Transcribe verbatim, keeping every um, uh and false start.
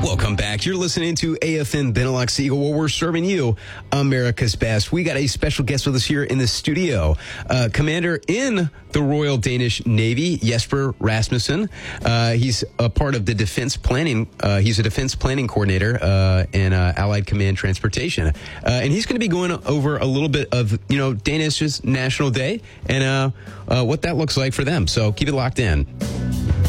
Welcome back. You're listening to A F N Benelux Eagle, where we're serving you America's best. We got a special guest with us here in the studio, uh, Commander in the Royal Danish Navy, Jesper Rasmussen. Uh, he's a part of the defense planning. Uh, he's a defense planning coordinator uh, in uh, Allied Command Transportation, uh, and he's going to be going over a little bit of you know Danish's National Day and uh, uh, what that looks like for them. So keep it locked in.